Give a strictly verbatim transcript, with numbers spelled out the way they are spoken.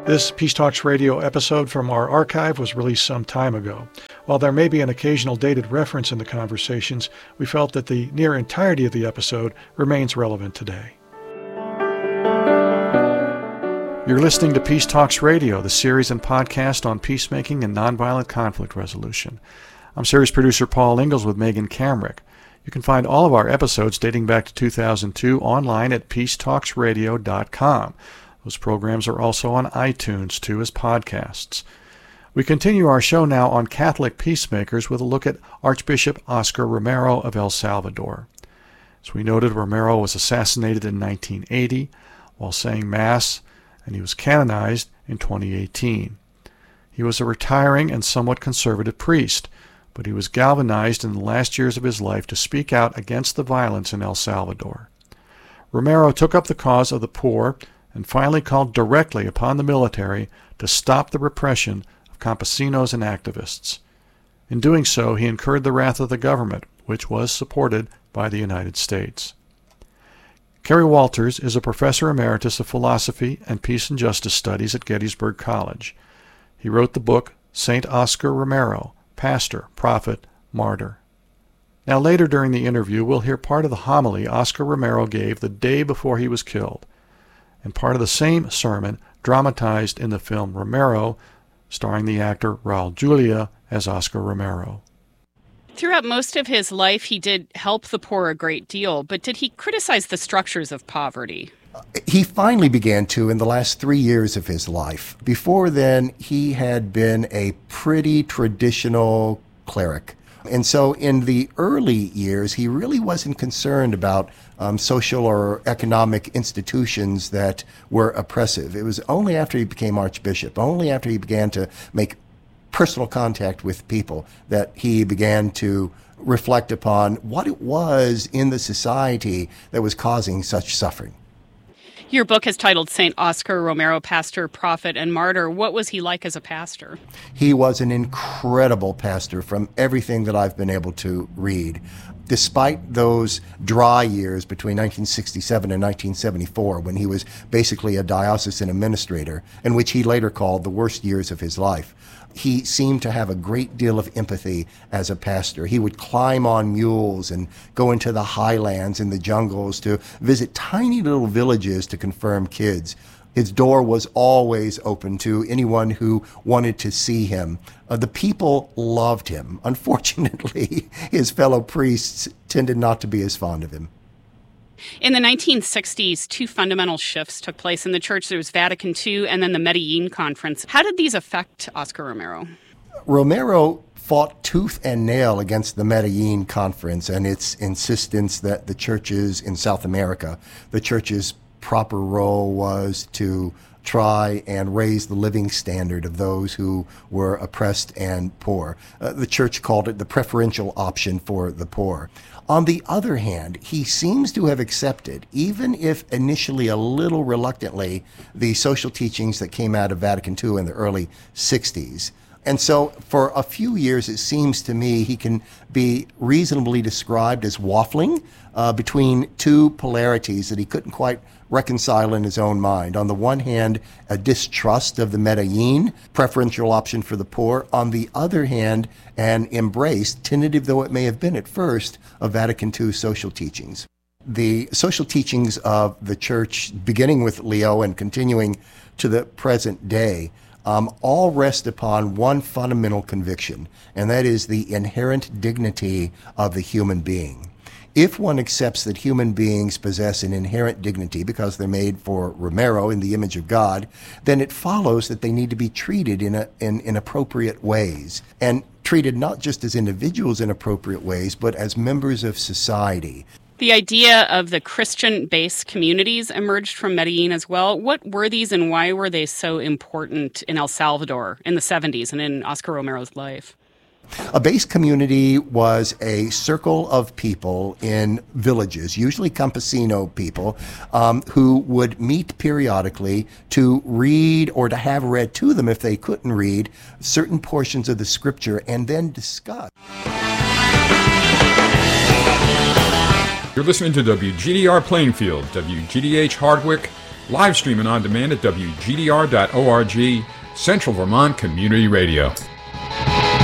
This Peace Talks Radio episode from our archive was released some time ago. While there may be an occasional dated reference in the conversations, we felt that the near entirety of the episode remains relevant today. You're listening to Peace Talks Radio, the series and podcast on peacemaking and nonviolent conflict resolution. I'm series producer Paul Ingalls with Megan Kamrick. You can find all of our episodes dating back to two thousand two online at peace talks radio dot com. Those programs are also on iTunes, too, as podcasts. We continue our show now on Catholic peacemakers with a look at Archbishop Oscar Romero of El Salvador. As we noted, Romero was assassinated in nineteen eighty while saying Mass, and he was canonized in twenty eighteen. He was a retiring and somewhat conservative priest, but he was galvanized in the last years of his life to speak out against the violence in El Salvador. Romero took up the cause of the poor and finally called directly upon the military to stop the repression of campesinos and activists. In doing so, he incurred the wrath of the government, which was supported by the United States. Kerry Walters is a professor emeritus of philosophy and peace and justice studies at Gettysburg College. He wrote the book Saint Oscar Romero, Pastor, Prophet, Martyr. Now later during the interview, we'll hear part of the homily Oscar Romero gave the day before he was killed, and part of the same sermon dramatized in the film Romero, starring the actor Raul Julia as Oscar Romero. Throughout most of his life, he did help the poor a great deal, but did he criticize the structures of poverty? He finally began to in the last three years of his life. Before then, he had been a pretty traditional cleric. And so in the early years, he really wasn't concerned about um, social or economic institutions that were oppressive. It was only after he became archbishop, only after he began to make personal contact with people, that he began to reflect upon what it was in the society that was causing such suffering. Your book is titled Saint Oscar Romero, Pastor, Prophet, and Martyr. What was he like as a pastor? He was an incredible pastor from everything that I've been able to read. Despite those dry years between nineteen sixty-seven and nineteen seventy-four, when he was basically a diocesan administrator, and which he later called the worst years of his life, he seemed to have a great deal of empathy as a pastor. He would climb on mules and go into the highlands and the jungles to visit tiny little villages to confirm kids. His door was always open to anyone who wanted to see him. Uh, the people loved him. Unfortunately, his fellow priests tended not to be as fond of him. In the nineteen sixties, two fundamental shifts took place in the church. There was Vatican Two and then the Medellin Conference. How did these affect Oscar Romero? Romero fought tooth and nail against the Medellin Conference and its insistence that the churches in South America, the church's proper role was to try and raise the living standard of those who were oppressed and poor. Uh, the church called it the preferential option for the poor. On the other hand, he seems to have accepted, even if initially a little reluctantly, the social teachings that came out of Vatican Two in the early sixties. And so for a few years, it seems to me he can be reasonably described as waffling uh, between two polarities that he couldn't quite reconcile in his own mind. On the one hand, a distrust of the Medellin preferential option for the poor. On the other hand, an embrace, tentative though it may have been at first, of Vatican Two social teachings. The social teachings of the church, beginning with Leo and continuing to the present day, um, all rest upon one fundamental conviction, and that is the inherent dignity of the human being. If one accepts that human beings possess an inherent dignity because they're made for Romero in the image of God, then it follows that they need to be treated in, a, in, in appropriate ways, and treated not just as individuals in appropriate ways, but as members of society. The idea of the Christian-based communities emerged from Medellin as well. What were these and why were they so important in El Salvador in the seventies and in Oscar Romero's life? A base community was a circle of people in villages, usually campesino people, um, who would meet periodically to read or to have read to them, if they couldn't read, certain portions of the scripture and then discuss. You're listening to W G D R Plainfield, W G D H Hardwick, Live streaming on demand at W G D R dot org, Central Vermont Community Radio.